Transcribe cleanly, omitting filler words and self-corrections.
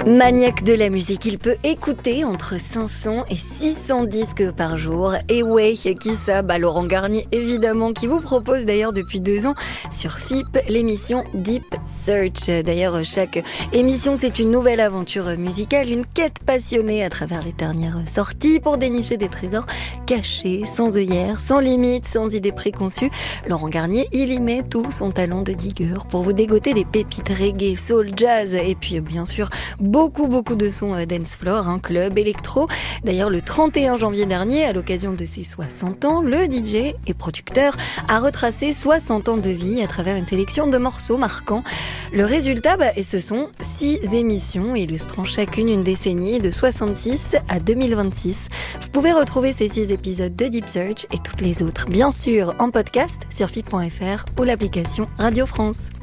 Maniaque de la musique, il peut écouter entre 500 et 600 disques par jour. Et ouais, qui ça ? Laurent Garnier, évidemment, qui vous propose d'ailleurs depuis 2 ans sur FIP l'émission Deep Search. D'ailleurs, chaque émission, c'est une nouvelle aventure musicale, une quête passionnée à travers les dernières sorties pour dénicher des trésors cachés, sans œillères, sans limites, sans idées préconçues. Laurent Garnier, il y met tout son talent de digger pour vous dégoter des pépites reggae, soul, jazz et puis bien sûr beaucoup de sons dance floor, club, électro. D'ailleurs, le 31 janvier dernier, à l'occasion de ses 60 ans, le DJ et producteur a retracé 60 ans de vie à travers une sélection de morceaux marquants. Le résultat, ce sont 6 émissions illustrant chacune une décennie de 66 à 2026. Vous pouvez retrouver ces 6 épisodes de Deep Search et toutes les autres, bien sûr, en podcast sur FIP.fr ou l'application Radio France.